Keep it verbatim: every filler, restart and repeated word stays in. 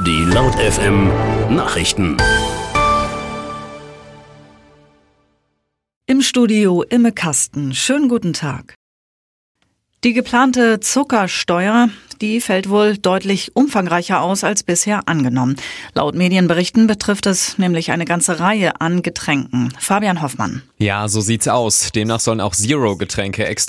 Die Laut F M Nachrichten. Im Studio Imme Kasten. Schönen guten Tag. Die geplante Zuckersteuer, die fällt wohl deutlich umfangreicher aus als bisher angenommen. Laut Medienberichten betrifft es nämlich eine ganze Reihe an Getränken. Fabian Hoffmann. Ja, so sieht's aus. Demnach sollen auch Zero-Getränke extra